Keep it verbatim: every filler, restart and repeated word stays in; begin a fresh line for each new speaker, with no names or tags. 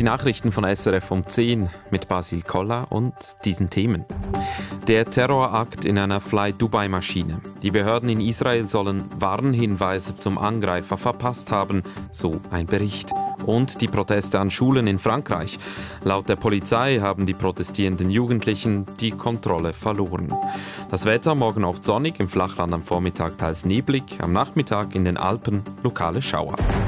die Nachrichten von S R F um zehn mit Basil Koller und diesen Themen. Der Terrorakt in einer Fly-Dubai-Maschine. Die Behörden in Israel sollen Warnhinweise zum Angreifer verpasst haben, so ein Bericht. Und die Proteste an Schulen in Frankreich. Laut der Polizei haben die protestierenden Jugendlichen die Kontrolle verloren. Das Wetter morgen oft sonnig, im Flachland am Vormittag teils neblig, am Nachmittag in den Alpen lokale Schauer.